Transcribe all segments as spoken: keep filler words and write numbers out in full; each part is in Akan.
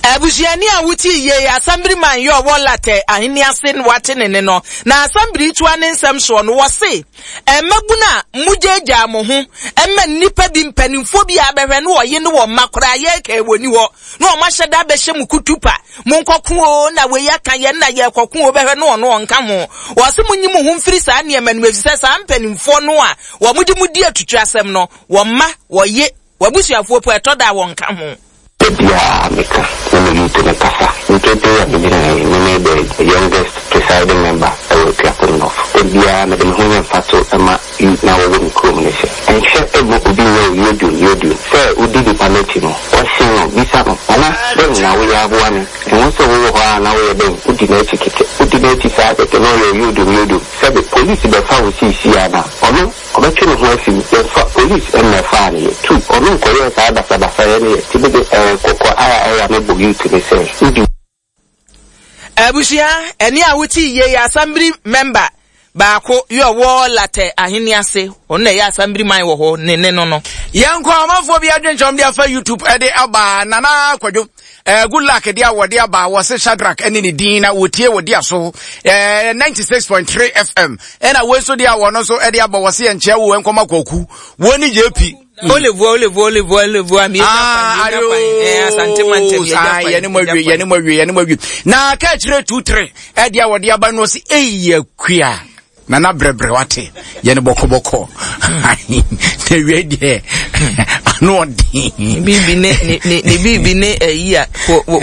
Abujiani a wuti ye assemblyman yo wolate ahini ase wate ne no na assembly tuwa ne nsem so no wose emaguna mujeja mo ho emma nipa bi mpanimfo bi abehwe no ye no wo makora ye ka ewoni wo no o maheda behye mukutupa munkoko na we ya kan ye na ye kokko obehwe no no nka ho wose munyi mu ho mfiri sa ne emanu efise sa mpanimfo no a wo mudi mudi atutu asem no wo ma wo ye wabusuafo po etoda wo nka ho Dia Mika, when you to the Kasa, you can do a beginning, the youngest presiding member of the Apollon. Dia, Madame Hogan Faso, Emma, you now wouldn't communicate. And share a book would be you do, you do. Sir, would be the Panotino, or Sino, Misa, Anna, then now we have one, and also we are now we are doing, would the nature, would the nature side, that you know you do, you do. Said the police, the Fawo Siana, or no, or the police and my family, too, or no, Korea, Sabasa, to be the Koko aya aya no bugi to the say. Abusia eni awuti ye assembly member baako yo wo late ahini ase ona ye assembly man wo ho ne ne no no. Yanko amafo bi adwenchom dia fa YouTube e de aba nana kwadwo eh good luck dia wo de aba wo se Shadrack eni ne din na wotie wo dia so eh ninety-six point three F M ena we so dia wo no so e de aba wo se enche wo enkoma kwaku woni J P Olive olive olive olive ami ah eh asante mante ah yene mo wi yene mo wi yene mo wi na ka kire two three e dia wo de aba no se eyi akua na na brebre wate yene boko boko te we de anu odi bibi ne ne ne bibi ne eyi a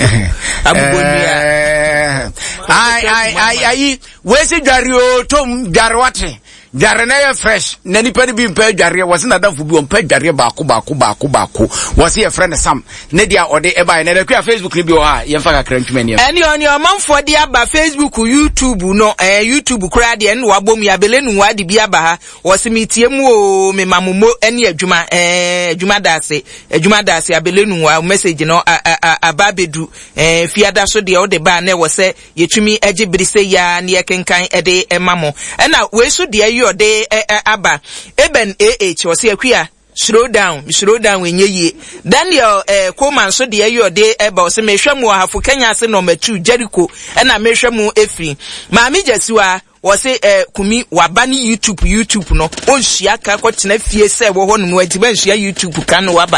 abubonua ai ai ai ai we se dware o tom dware wate dware na ye fresh na nipa ni bi mpa dware wose na dafu bi mpa dware baako baako baako baako wose ye friend Sam ne dia ode e bai na da kwa Facebook ni bi o ha ye mfa kakra ntwema ni eni oni o manfo de aba Facebook YouTube no eh YouTube kura de en wabom ya belenu wadi bi aba ha wose mitie mu o me mamumo eni adwuma eh adwuma dase adwuma dase abelenu wa message no ababedu eh fiada so de o de ba na wose yetumi agibrise ya ne yekenkan ede emamo na we so de de aba Eben A H was here slow down slow down when ye Daniel eh Coleman so de you de eba se mehwemu ahafo Kenya se number two Jericho and na mehwemu efi maami jesiwa was eh kumi wabani YouTube YouTube no onhia ka kwotena fie se wo ho no atiba nhia YouTube kan waba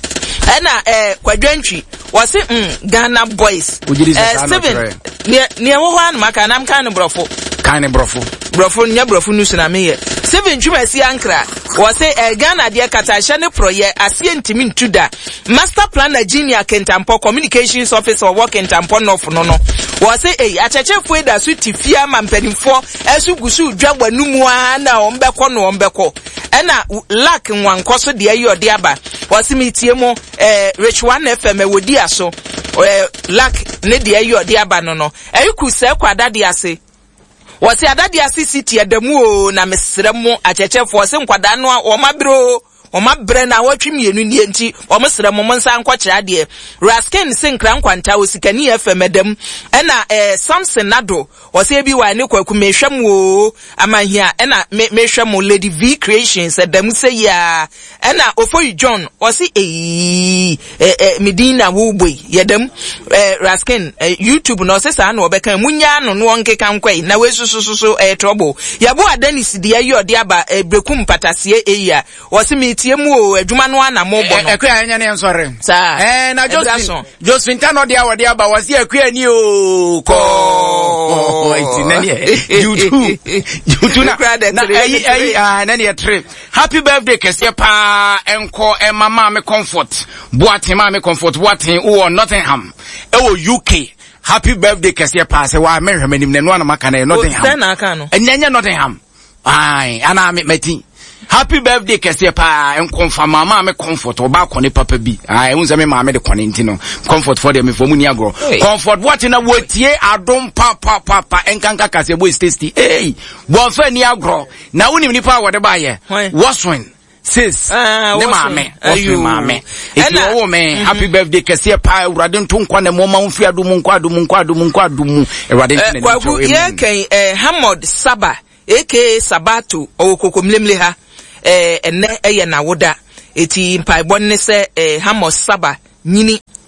ena eh kwadwantwi was mm Ghana boys eh seven ne ne wo ho an maka nam kan brofo kan brofo brofo nya brofo nusu na meye seven twumasi ankra was eh Ghana de kata hye ne proye asie ntimi ntuda master plan Virginia Kentampo communications officer work Kentampo nof no no was eh achechefo eda su tifia mampanimfo esu gusu dwagba numu na ombeko no ombeko ena lack nwankoso de ayi ode aba was mitie mo eh Rich one F M wodi aso eh lack ne de ayi ode aba no no ayiku se kwada de ase wose adade asisiti adamu o na mesremo achechefo se nkwada no o mabro o mabre na watwemienu nie nti o mesremo monsa nkwakyera de Raskin sinkra nkwanta osikani F M adam ena eh Samson Nado wose bi wa ne kwaku mehwem o amahia ena mehwem Lady V Creations adam se ya ena Ofoyi John wose eh eh Medina woboi yedam eh Raskin eh, YouTube no se sa na obeka munya no no nkeka nkwai na wesususu eh trouble yabo Adenis de ayi de aba eh, brekum patasie eya wose mi tie mu o adwuma no ana mo bo no ekwa anya ne nsore sa eh na Josephine Josephine tano de awade aba wase ekwa ni o ko iti nani YouTube YouTube na ayi ayi ah nani e trip happy birthday kese pa enko e mama me comfort boatin mama me comfort boatin o Nottingham e wo U K happy birthday kese pa se wa me hwemanim ne no na maka na Nottingham o na aka no enyenye Nottingham ai ana me meti happy birthday kese pa enkonfa mama me comfort oba kone papa bi ah unza me mama de kone ntino comfort for them for muni agro comfort what na wotie adom papa papa enkanka kase boy tasty eh bo fa ni agro na unim nipa wode ba ye waswin sis ne mama ayu mama if you woman happy birthday kese pa urade ntonkwa na mo ma mfi adum nkwa adum nkwa adum nkwa adum urade ntine kwa ye kan eh Hamod Saba aka Sabato okokomlemle ha eh ene eye na woda eti mpaibon ne se eh Hamos Saba nyini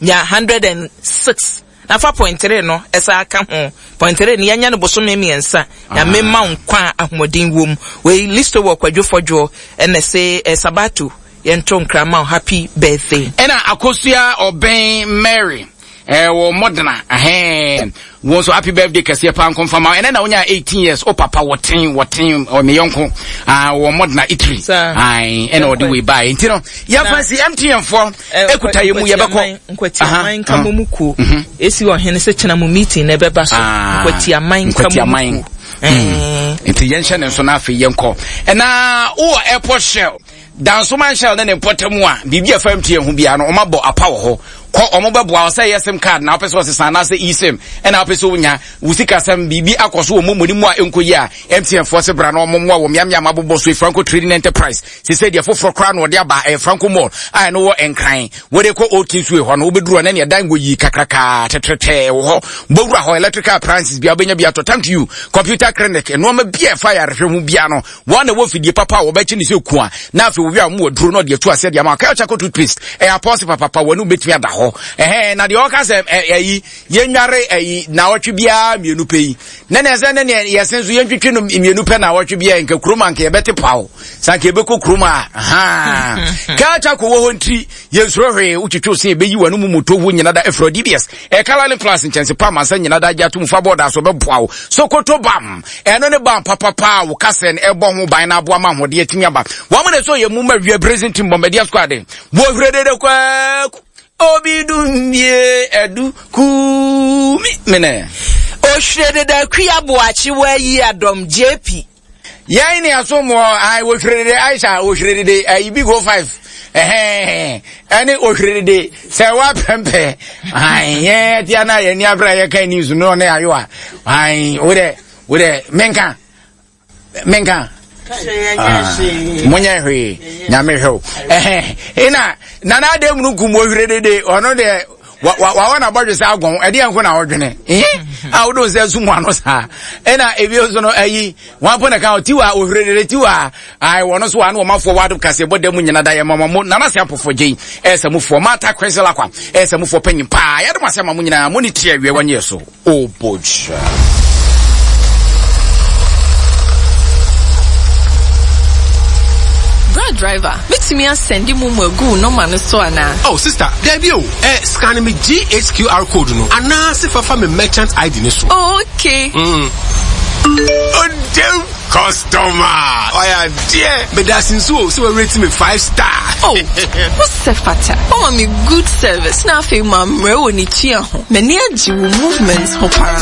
nya one hundred six na fa point three no esa aka ho point three ni yanya no bosome miensa ya memma nkwa ahomodin wom we listo wo kwadwofodwo ene se sabato yento nkrama happy birthday ena akosua oben Mary eh wo modena eh wo so happy birthday kase pa confirm ena na wonya eighteen years o papa wotin wotin o me yonko ah wo modena itri ai ena odi we buy ntino ya fancy M T N for ekuta yemu ye beko nkwati aman kamomuku esi wo hene se chena mu meeting na beba so nkwati aman kamomuku eh enti yenhye ne so na afi yenko ena wo airport shell dan so man shell na ne potemu a bibia F M T N hu bia no o mabo apa wo ho ko omobeboa say sim card na opese was sana say eSIM and opese wonya wusika sam bibi akoso omomoni mu a enkoyi a M T N force bra na omomwa wo miamia mabobo so Franco Trading Enterprise se say dey for kra na ode aba e Franco Mall I no wo enkran wo dey ko otinsu e ho no obeduru na ne dan goyi kakraka tetrete wo ho bowura ho electrical appliances bia obenya bia to thank you computer clinic no ma bia fire rehwe mu bia no wo na wo fidie papa wo bechi ni se ku a na afi wo wi amu oduru no de to ase dia ma ka chako toothpaste e apostle papa papa wo no betumi ada eh na de oka se eh yenware eh na wotwe bia mienu pei na na se ne yesenso yentwetwe no mienu pe na wotwe bia nka kuruma nka yebete pawo sanka ebeko kuruma ha ka cha ko wo ntri yensuro hwe utwetwe se beyi wanu mu motovu nyina da Efrodi B S e kalale plus nchance pa mansa nyina da gya tum fa boda so beboawo sokoto bam eno ne bam papa pa wo kasen ebo ho ban na aboa ma hode atimi aba wo mo ne so ye mu ma wie present team bombardier squad wo hredede kwa obidumie edu kumi mene o shrede da kwiabo achi wayi adom J P yayi ni asomo ai wo shrede Aisha o shrede ai big go five eh ani o shrede se wa pempe ai ye tia na ye ni abra ye kan news no na ayo ai wo de wo de menka menka Monya hwe nyame hwe eh ina nana dem nu gumo hwere dede ono de wa wa na bodwe sa agon ade enko na odwene eh a wodo se sumu ano sa ina ebi ozo no ayi wan po na ka tiwa ohwere dede tiwa ai wono so anu o mafo wadu kase bodem nyina da ye mamamo nana se apofo gei ese mu fo mata kwesela kwa ese mu fo panyin pa ya de ma se mamu nyina mo ni tie awie wanye so o bocha driver mix me and send you mumu egu no man so ana oh sister debut eh scan me G H Q R code no ana se fafa me merchant I D ni so oh, okay mm oh damn customer oh yeah dear but that's in so so rate me five star oh what's the fata oh me good service na fe ma mre woni tia ho me ne agi wo movements ho para